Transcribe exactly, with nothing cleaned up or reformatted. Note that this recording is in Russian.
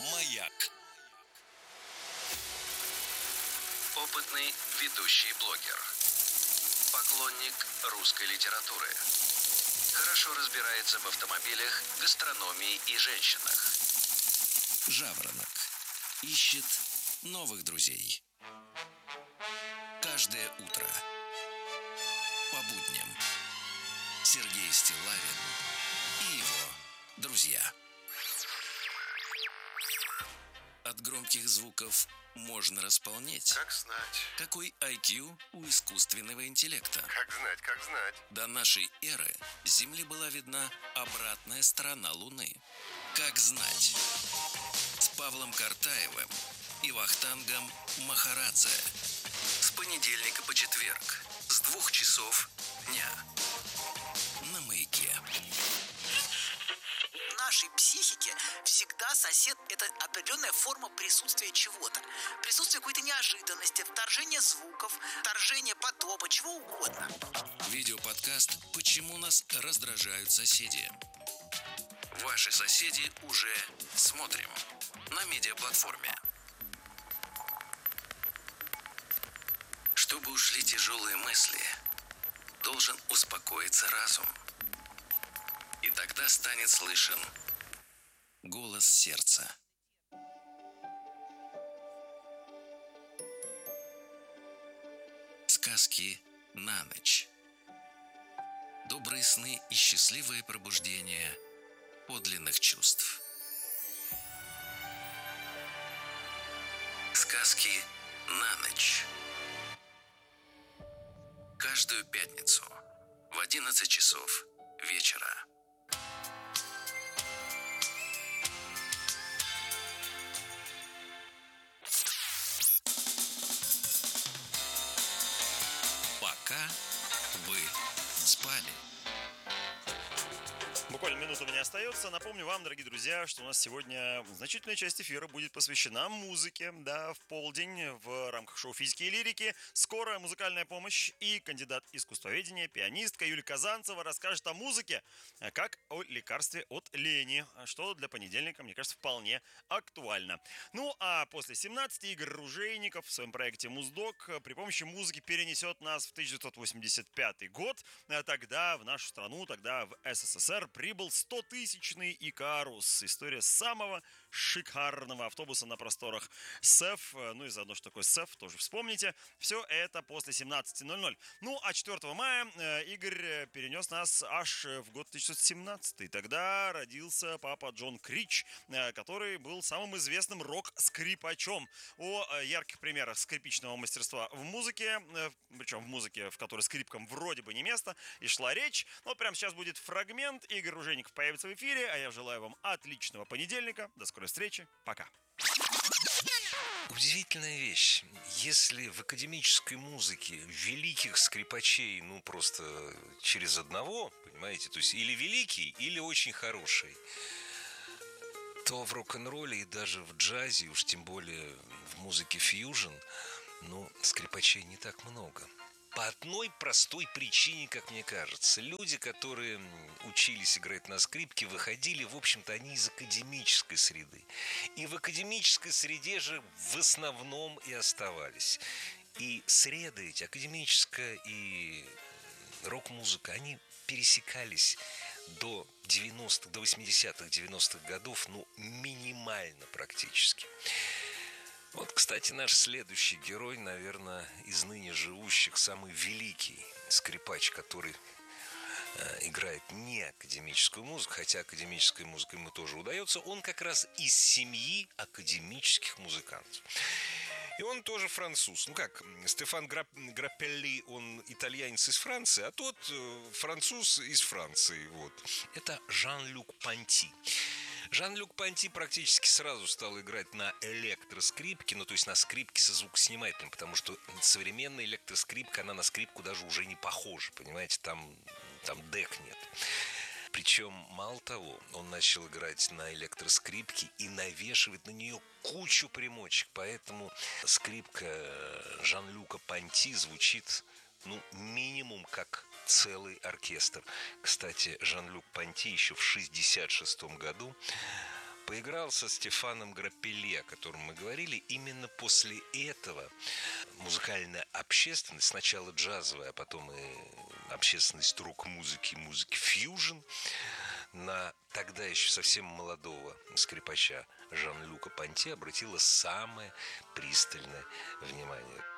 Маяк. Опытный ведущий блогер. Поклонник русской литературы. Хорошо разбирается в автомобилях, гастрономии и женщинах. Жаворонок. Ищет новых друзей. Каждое утро. По будням. Сергей Стиллавин и его друзья. От громких звуков можно располнеть. Как знать. Какой ай кью у искусственного интеллекта? Как знать, как знать. До нашей эры с Земли была видна обратная сторона Луны. Как знать? С Павлом Картаевым и Вахтангом Махарадзе. С понедельника по четверг. С двух часов дня. На Маяке. В нашей психике всегда сосед – это определенная форма присутствия чего-то. Присутствие какой-то неожиданности, вторжение звуков, вторжение потопа, чего угодно. Видеоподкаст «Почему нас раздражают соседи». Ваши соседи уже смотрим на медиаплатформе. Чтобы ушли тяжелые мысли, должен успокоиться разум. И тогда станет слышен голос сердца. Сказки на ночь. Добрые сны и счастливое пробуждение подлинных чувств. Сказки на ночь. Каждую пятницу в одиннадцать часов вечера. Пока вы спали. Буквально минута у меня остается. Напомню вам, дорогие друзья, что у нас сегодня значительная часть эфира будет посвящена музыке. Да, в полдень в рамках шоу «Физики и лирики» скорая музыкальная помощь и кандидат искусствоведения, пианистка Юлия Казанцева расскажет о музыке как о лекарстве от лени, что для понедельника, мне кажется, вполне актуально. Ну, а после семнадцати Игорь Ружейников в своем проекте «Муздок» при помощи музыки перенесет нас в тысяча девятьсот восемьдесят пятый год. Тогда в нашу страну, тогда в СССР прибыл стотысячный Икарус. История самого шикарного автобуса на просторах СЭФ. Ну и заодно, что такое СЭФ, тоже вспомните. Все это после семнадцати ноль-ноль. Ну, а четвёртого мая э, Игорь перенес нас аж в год тысяча девятьсот семнадцатый. Тогда родился папа Джон Крич, э, который был самым известным рок-скрипачом. О э, ярких примерах скрипичного мастерства в музыке, э, причем в музыке, в которой скрипкам вроде бы не место, и шла речь. Но прямо сейчас будет фрагмент. Игорь Ружейников появится в эфире, а я желаю вам отличного понедельника. До скорой встречи. Пока. Удивительная вещь. Если в академической музыке великих скрипачей, ну, просто через одного, понимаете, то есть или великий, или очень хороший, то в рок-н-ролле и даже в джазе, уж тем более в музыке фьюжн, ну, скрипачей не так много. По одной простой причине, как мне кажется. Люди, которые учились играть на скрипке, выходили, в общем-то, они из академической среды. И в академической среде же в основном и оставались. И среды эти, академическая и рок-музыка, они пересекались до девяностых, до восьмидесятых, девяностых годов, ну, минимально практически. Вот, кстати, наш следующий герой, наверное, из ныне живущих, самый великий скрипач, который э, играет не академическую музыку, хотя академической музыкой ему тоже удается, он как раз из семьи академических музыкантов. И он тоже француз. Ну как, Стефан Грап... Граппелли, он итальянец из Франции, а тот э, француз из Франции. Вот. Это Жан-Люк Понти. Жан-Люк Понти практически сразу стал играть на электроскрипке, ну то есть на скрипке со звукоснимателем, потому что современная электроскрипка, она на скрипку даже уже не похожа, понимаете, там, там дек нет. Причем, мало того, он начал играть на электроскрипке и навешивать на нее кучу примочек, поэтому скрипка Жан-Люка Понти звучит, ну, минимум как целый оркестр. Кстати, Жан-Люк Понти еще в шестьдесят шестом году поиграл со Стефаном Граппелле, о котором мы говорили. Именно после этого музыкальная общественность, сначала джазовая, а потом и общественность рок-музыки, музыки фьюжн, на тогда еще совсем молодого скрипача Жан-Люка Понти обратила самое пристальное внимание.